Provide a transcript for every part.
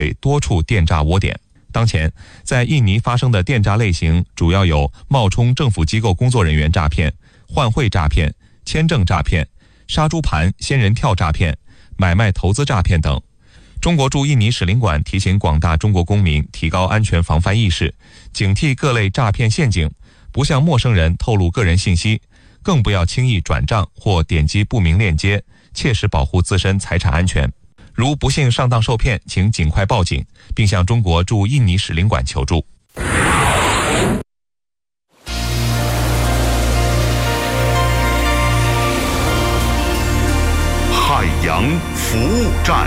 多处电诈窝点。当前，在印尼发生的电诈类型主要有冒充政府机构工作人员诈骗、换汇诈骗、签证诈骗、杀猪盘、仙人跳诈骗、买卖投资诈骗等。中国驻印尼使领馆提醒广大中国公民提高安全防范意识，警惕各类诈骗陷阱，不向陌生人透露个人信息，更不要轻易转账或点击不明链接，切实保护自身财产安全。如不幸上当受骗，请尽快报警，并向中国驻印尼使领馆求助。 海洋服务站，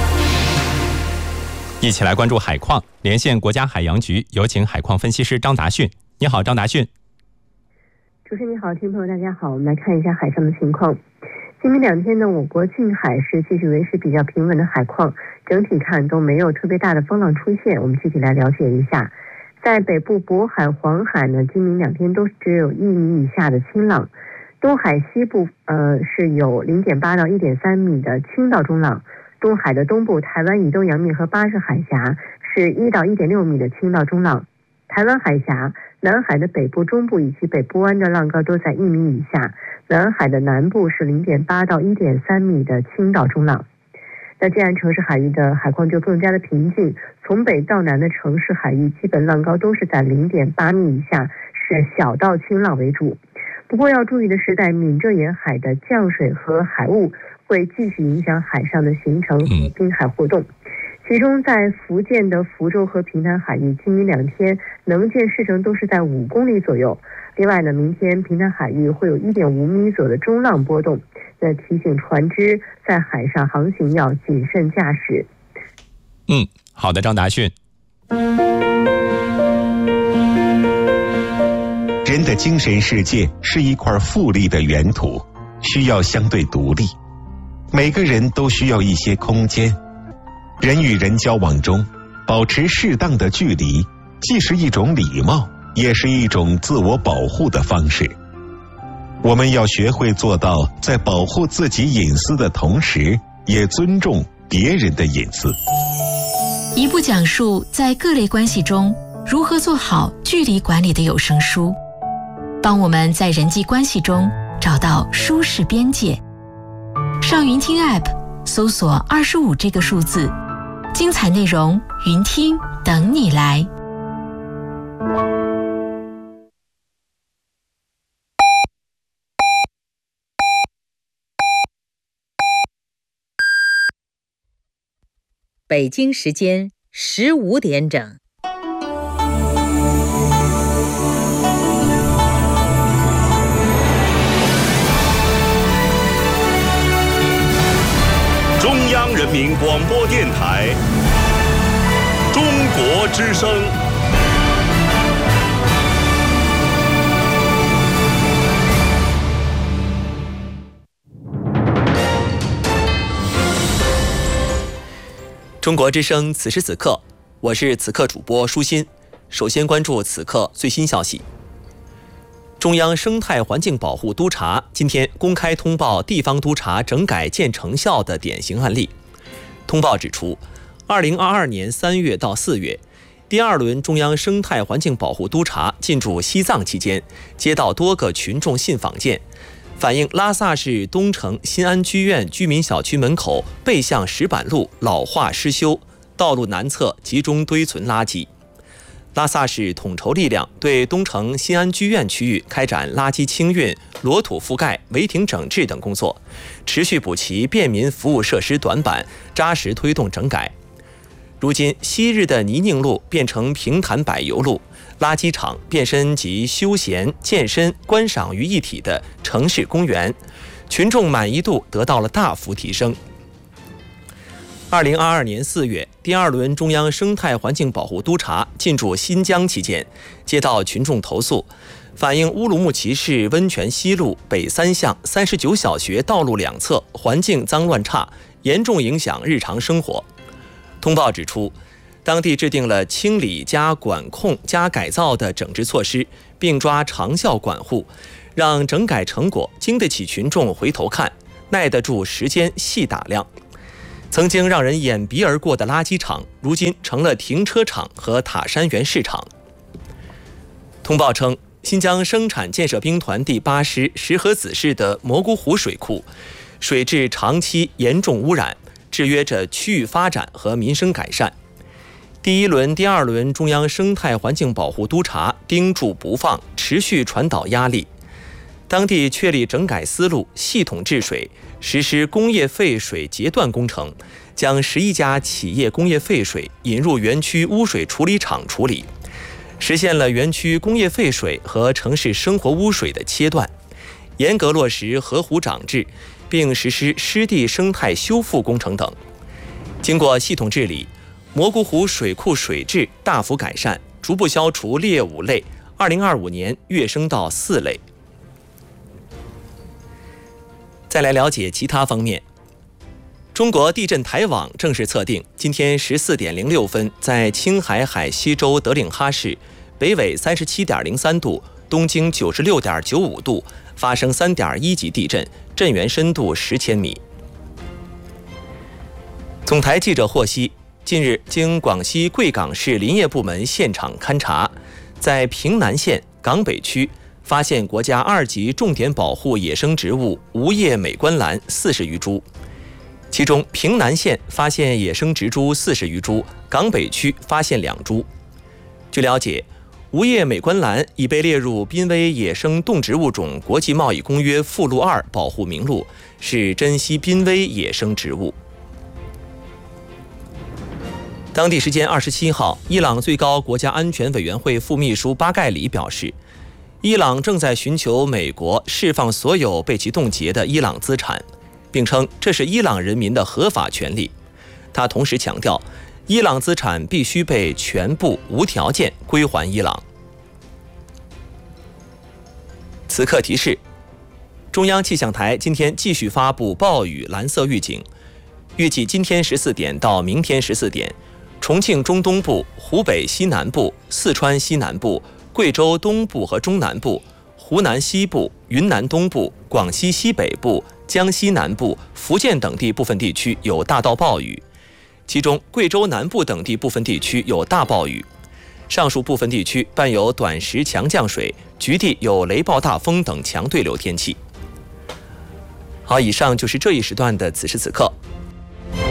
一起来关注海况，连线国家海洋局，有请海况分析师张达训。你好，张达训。 主持人你好，听众朋友大家好，我们来看一下海上的情况。今明两天呢，我国近海是继续维持比较平稳的海况，整体看都没有特别大的风浪出现。我们具体来了解一下，在北部渤海、黄海呢，今明两天都只有1米以下的轻浪，东海西部是有0.8到1.3米的轻到中浪，东海的东部、台湾以东洋面和巴士海峡是1到1.6米的轻到中浪，台湾海峡、南海的北部、中部以及北部湾的浪高都在1米以下，南海的南部是0.8到1.3米的轻到中浪。那这样城市海域的海况就更加的平静，从北到南的城市海域基本浪高都是在0.8米以下，是小到轻浪为主。不过要注意的是，在闽浙沿海的降水和海雾会继续影响海上的行程和滨海活动。其中在福建的福州和平潭海域，今明两天能见视程都是在5公里左右。另外呢，明天平潭海域会有1.5米左右的中浪波动，那提醒船只在海上航行要谨慎驾驶。 好的，张达训。 人的精神世界是一块富丽的圆土，需要相对独立。每个人都需要一些空间。人与人交往中，保持适当的距离，既是一种礼貌，也是一种自我保护的方式。我们要学会做到在保护自己隐私的同时，也尊重别人的隐私。 一部讲述在各类关系中如何做好距离管理的有声书，帮我们在人际关系中找到舒适边界。上云听 App 搜索25这个数字，精彩内容云听等你来。 北京时间15点整。 中央人民广播电台中国之声。 中国之声，此时此刻，我是此刻主播舒心。首先关注此刻最新消息。中央生态环境保护督察今天公开通报地方督察整改见成效的典型案例。通报指出，2022年3月到4月，第2轮中央生态环境保护督察进驻西藏期间，接到多个群众信访件，反映拉萨市东城新安居院居民小区门口背向石板路老化失修，道路南侧集中堆存垃圾。拉萨市统筹力量对东城新安居院区域开展垃圾清运、裸土覆盖、违停整治等工作，持续补齐便民服务设施短板，扎实推动整改。如今，昔日的泥泞路变成平坦柏油路，垃圾场变身集休闲、健身、观赏于一体的城市公园，群众满意度得到了大幅提升。2022年4月，第2轮中央生态环境保护督察进驻新疆期间，接到群众投诉，反映乌鲁木齐市温泉西路北3巷39小学道路两侧环境脏乱差，严重影响日常生活。通报指出，当地制定了清理加管控加改造的整治措施，并抓长效管护，让整改成果经得起群众回头看，耐得住时间细打量。 曾经让人掩鼻而过的垃圾场，如今成了停车场和塔山园市场。通报称，新疆生产建设兵团第8师石河子市的蘑菇湖水库水质长期严重污染，制约着区域发展和民生改善。第1轮、第2轮中央生态环境保护督察盯住不放，持续传导压力。当地确立整改思路，系统治水，实施工业废水截断工程，将11家企业工业废水引入园区污水处理厂处理，实现了园区工业废水和城市生活污水的切断，严格落实河湖长治，并实施湿地生态修复工程等。经过系统治理，蘑菇湖水库水质大幅改善，逐步消除劣5类，2025年跃升到4类。再来了解其他方面。中国地震台网正式测定，今天14点06分，在青海海西州德令哈市北纬37.03度、东经96.95度发生3.1级地震，震源深度10千米。总台记者获悉，近日经广西贵港市林业部门现场勘查，在平南县港北区发现国家2级重点保护野生植物无叶美观兰40余株，其中平南县发现野生植株40余株，港北区发现2株。据了解，无叶美观兰已被列入濒危野生动植物种国际贸易公约附录2保护名录，是珍稀濒危野生植物。当地时间27号，伊朗最高国家安全委员会副秘书巴盖里表示，伊朗正在寻求美国释放所有被其冻结的伊朗资产，并称这是伊朗人民的合法权利。他同时强调，伊朗资产必须被全部无条件归还伊朗。此刻提示：中央气象台今天继续发布暴雨蓝色预警，预计今天14点到明天14点，重庆中东部、湖北西南部、四川西南部、贵州东部和中南部、湖南西部、云南东部、广西西北部、江西南部、福建等地部分地区有大到暴雨，其中贵州南部等地部分地区有大暴雨，上述部分地区伴有短时强降水，局地有雷暴大风等强对流天气。好，以上就是这一时段的此时此刻。